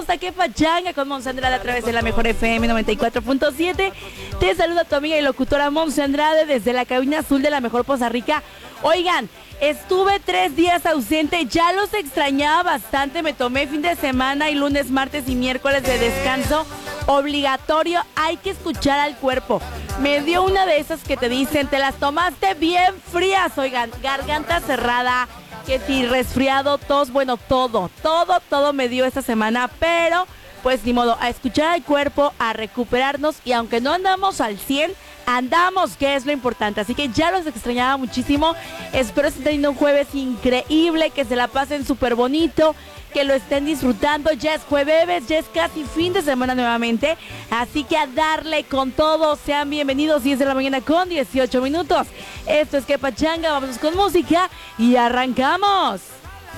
regresamos a Que Pachanga con Monse Andrade a través de la Mejor FM 94.7. Te saluda tu amiga y locutora Monse Andrade desde la cabina azul de la Mejor Poza Rica. Oigan, estuve 3 días ausente, ya los extrañaba bastante, me tomé fin de semana y lunes, martes y miércoles de descanso obligatorio, hay que escuchar al cuerpo. Me dio una de esas que te dicen, te las tomaste bien frías, oigan, garganta cerrada, que si resfriado, tos, bueno, todo me dio esta semana, pero pues ni modo, a escuchar al cuerpo, a recuperarnos y aunque no andamos al 100, andamos, que es lo importante. Así que ya los extrañaba muchísimo. Espero estén teniendo un jueves increíble, que se la pasen súper bonito, que lo estén disfrutando. Ya es jueves, ya es casi fin de semana nuevamente. Así que a darle con todo. Sean bienvenidos, 10 de la mañana con 18 minutos. Esto es Que Pachanga, vamos con música y arrancamos.